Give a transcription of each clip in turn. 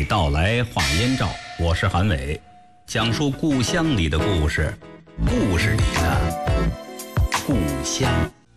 到来话燕赵，我是韩伟，讲述故乡里的故事，故事里的故乡。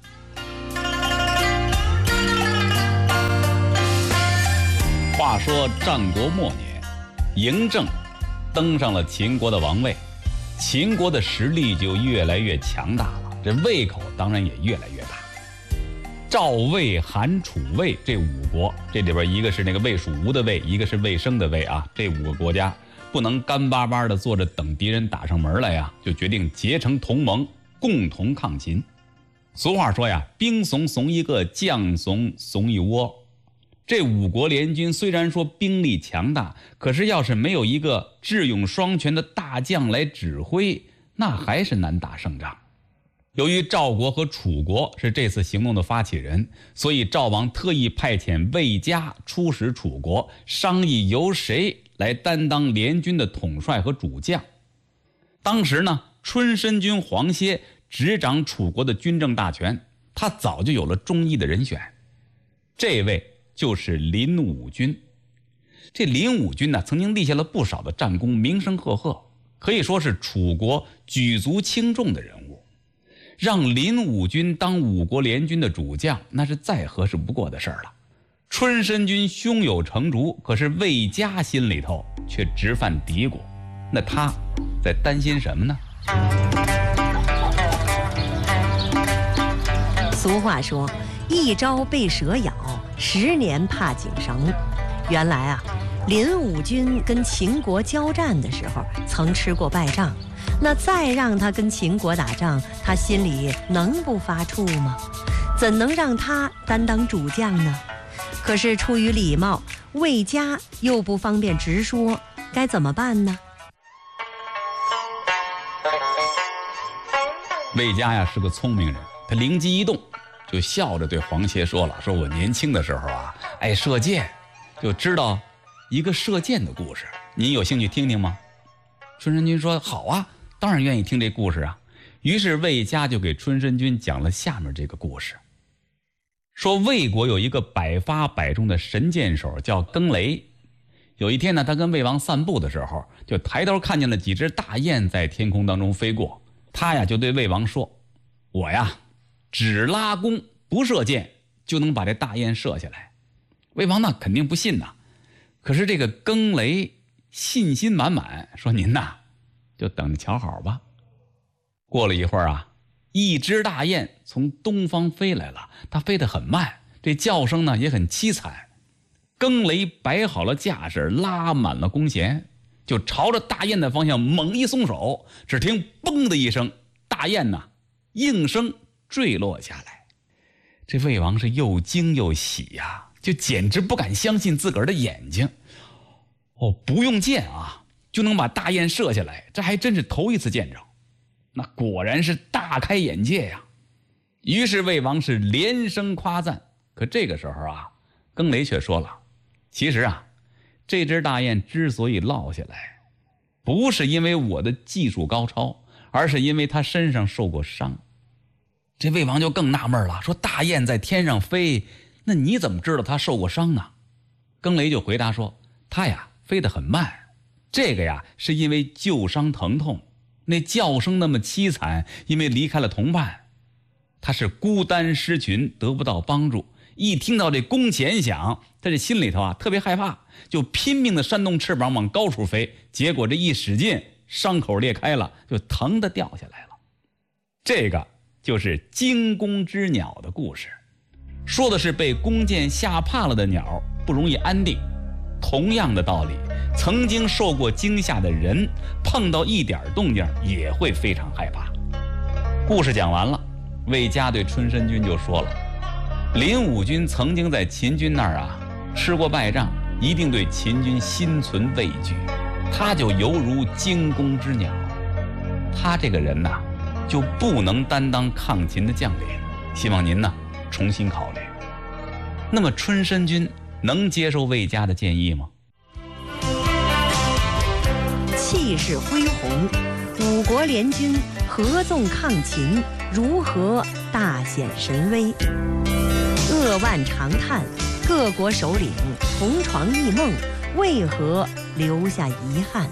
话说战国末年，嬴政登上了秦国的王位，秦国的实力就越来越强大了，这胃口当然也越来越大。赵、魏、韩、楚、魏这5国，这里边一个是那个魏蜀吴的魏，一个是魏生的魏啊，这5个国家不能干巴巴的坐着等敌人打上门来呀，就决定结成同盟，共同抗秦。俗话说呀，兵怂怂一个，将怂怂一窝。这5国联军虽然说兵力强大，可是要是没有一个智勇双全的大将来指挥，那还是难打胜仗。由于赵国和楚国是这次行动的发起人，所以赵王特意派遣魏家出使楚国，商议由谁来担当联军的统帅和主将。当时呢，春申君黄歇执掌楚国的军政大权，他早就有了中意的人选，这位就是林武君。这林武君呢，曾经立下了不少的战功，名声赫赫，可以说是楚国举足轻重的人物。让林武君当5国联军的主将，那是再合适不过的事儿了。春申君胸有成竹，可是魏家心里头却直犯嘀咕，那他在担心什么呢？ 俗话说，一朝被蛇咬，10年怕井绳。原来啊，林武君跟秦国交战的时候曾吃过败仗，那再让他跟秦国打仗，他心里能不发怵吗？怎能让他担当主将呢？可是出于礼貌，魏家又不方便直说，该怎么办呢？ 魏家呀是个聪明人，他灵机一动，就笑着对黄歇说了，说我年轻的时候啊，爱射箭，就知道一个射箭的故事，您有兴趣听听吗？春申君说好啊，当然愿意听这故事啊。于是魏家就给春申君讲了下面这个故事，说魏国有一个百发百中的神箭手叫更雷。有一天呢，他跟魏王散步的时候，就抬头看见了几只大雁在天空当中飞过，他呀就对魏王说，我呀只拉弓不射箭，就能把这大雁射下来。魏王那肯定不信呐，可是这个更雷信心满满，说您呐就等着瞧好吧。过了一会儿啊，一只大雁从东方飞来了，它飞得很慢，这叫声呢也很凄惨。更雷摆好了架势，拉满了弓弦，就朝着大雁的方向猛一松手，只听嘣的一声，大雁呢应声坠落下来。这魏王是又惊又喜呀，就简直不敢相信自个儿的眼睛。不用箭啊就能把大雁射下来，这还真是头一次见着，那果然是大开眼界呀。于是魏王是连声夸赞。可这个时候啊，更雷却说了，其实啊，这只大雁之所以落下来，不是因为我的技术高超，而是因为它身上受过伤。这魏王就更纳闷了，说大雁在天上飞，那你怎么知道它受过伤呢？更雷就回答说，它呀飞得很慢，这个呀是因为旧伤疼痛，那叫声那么凄惨，因为离开了同伴，他是孤单失群，得不到帮助。一听到这弓弦响，他这心里头啊特别害怕，就拼命的扇动翅膀往高处飞，结果这一使劲，伤口裂开了，就疼得掉下来了。这个就是惊弓之鸟的故事，说的是被弓箭吓怕了的鸟不容易安定。同样的道理，曾经受过惊吓的人碰到一点动静也会非常害怕。故事讲完了，魏家对春申君就说了，林武君曾经在秦军那儿啊吃过败仗，一定对秦军心存畏惧，他就犹如惊弓之鸟，他这个人呐就不能担当抗秦的将领，希望您呢重新考虑。那么春申君能接受魏家的建议吗？ 气势恢宏，5国联军合纵抗秦，如何大显神威？扼腕长叹，各国首领同床异梦， 为何留下遗憾？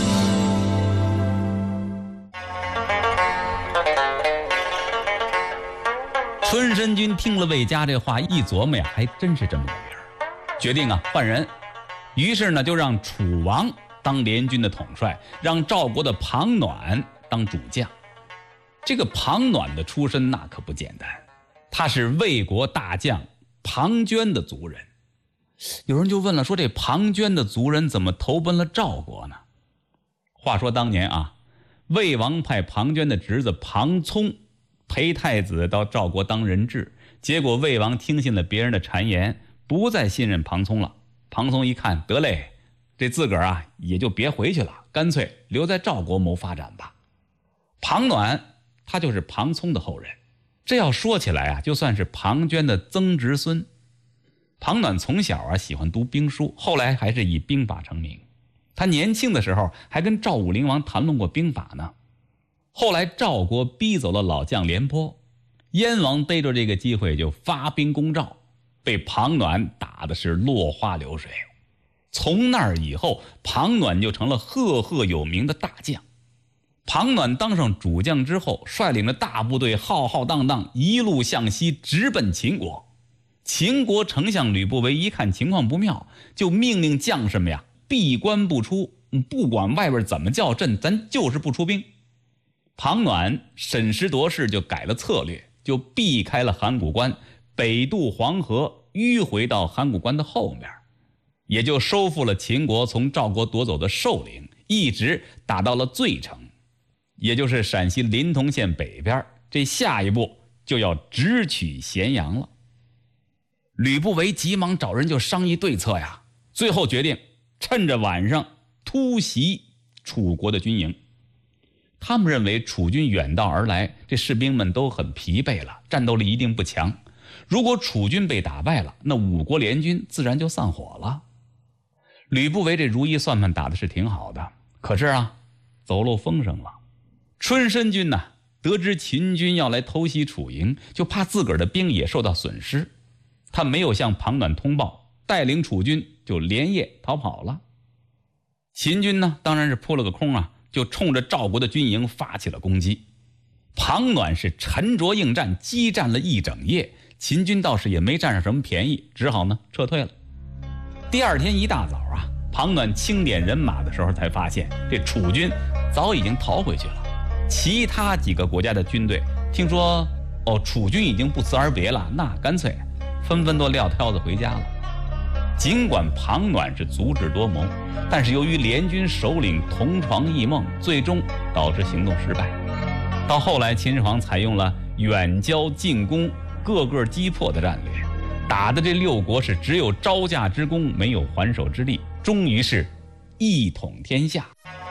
春申君听了魏家这话，一琢磨呀，还真是这么个理儿，决定啊换人。于是呢，就让楚王当联军的统帅，让赵国的庞暖当主将。这个庞暖的出身那可不简单，他是魏国大将庞涓的族人。有人就问了，说这庞涓的族人怎么投奔了赵国呢？话说当年啊，魏王派庞涓的侄子庞聪陪太子到赵国当人质，结果魏王听信了别人的谗言，不再信任庞聪了。庞聪一看，得嘞，这自个儿啊也就别回去了，干脆留在赵国谋发展吧。庞暖他就是庞聪的后人，这要说起来啊，就算是庞涓的曾侄孙。庞暖从小啊喜欢读兵书，后来还是以兵法成名。他年轻的时候还跟赵武灵王谈论过兵法呢。后来赵国逼走了老将廉颇，燕王逮着这个机会就发兵攻赵，被庞暖打的是落花流水。从那儿以后，庞暖就成了赫赫有名的大将。庞暖当上主将之后，率领着大部队浩浩荡荡一路向西，直奔秦国。秦国丞相吕不韦一看情况不妙，就命令将士们呀闭关不出，不管外边怎么叫阵，咱就是不出兵。庞暖审时度势，就改了策略，就避开了函谷关，北渡黄河，迂回到函谷关的后面，也就收复了秦国从赵国夺走的寿陵，一直打到了醉城，也就是陕西临潼县北边。这下一步就要直取咸阳了。吕不韦急忙找人就商议对策呀，最后决定趁着晚上突袭楚国的军营。他们认为楚军远道而来，这士兵们都很疲惫了，战斗力一定不强。如果楚军被打败了，那5国联军自然就散伙了。吕不韦这如意算盘打的是挺好的，可是啊，走漏风声了。春申君呢，得知秦军要来偷袭楚营，就怕自个儿的兵也受到损失，他没有向庞暖通报，带领楚军就连夜逃跑了。秦军呢，当然是扑了个空啊，就冲着赵国的军营发起了攻击。庞暖是沉着应战，激战了一整夜，秦军倒是也没占上什么便宜，只好呢撤退了。第二天一大早啊，庞暖清点人马的时候才发现，这楚军早已经逃回去了。其他几个国家的军队听说楚军已经不辞而别了，那干脆纷纷都撂挑子回家了。尽管庞暖是足智多谋，但是由于联军首领同床异梦，最终导致行动失败。到后来秦始皇采用了远交近攻、各个击破的战略，打的这6国是只有招架之功，没有还手之力，终于是一统天下。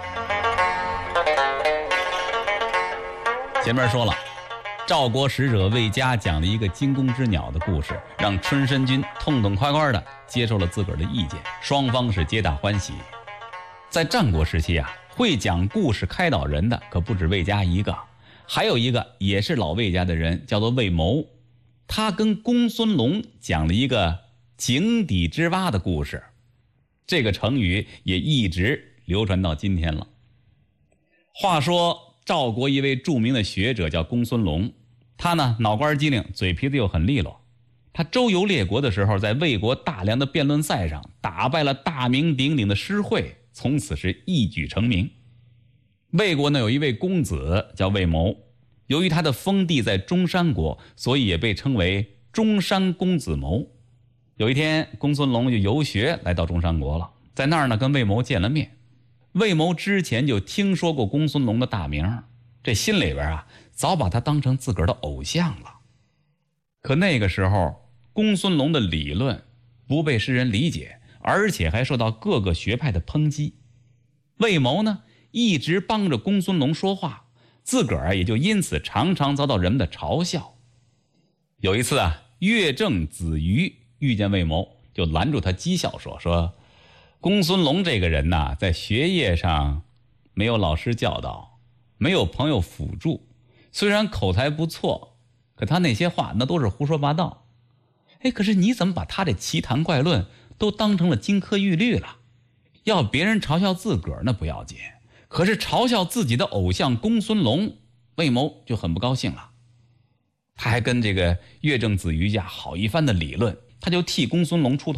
前面说了，赵国使者魏嘉讲了一个惊弓之鸟的故事，让春申君痛痛快快的接受了自个儿的意见，双方是皆大欢喜。在战国时期啊，会讲故事开导人的可不止魏嘉一个，还有一个也是老魏家的人，叫做魏谋。他跟公孙龙讲了一个井底之蛙的故事，这个成语也一直流传到今天了。话说赵国一位著名的学者叫公孙龙，他呢脑瓜机灵，嘴皮子又很利落。他周游列国的时候，在魏国大梁的辩论赛上打败了大名鼎鼎的施惠，从此是一举成名。魏国呢有一位公子叫魏谋，由于他的封地在中山国，所以也被称为中山公子谋。有一天公孙龙就游学来到中山国了，在那儿呢跟魏谋见了面。魏谋之前就听说过公孙龙的大名，这心里边啊早把他当成自个儿的偶像了。可那个时候公孙龙的理论不被世人理解，而且还受到各个学派的抨击。魏谋呢一直帮着公孙龙说话，自个儿也就因此常常遭到人们的嘲笑。有一次啊，乐正子瑜遇见魏谋，就拦住他讥笑说公孙龙这个人呐，在学业上没有老师教导，没有朋友辅助，虽然口才不错，可他那些话那都是胡说八道。可是你怎么把他这奇谈怪论都当成了金科玉律了？ 要别人嘲笑自个儿那不要紧，可是嘲笑自己的偶像公孙龙，魏谋就很不高兴了。他还跟这个乐正子瑜呀好一番的理论，他就替公孙龙出头。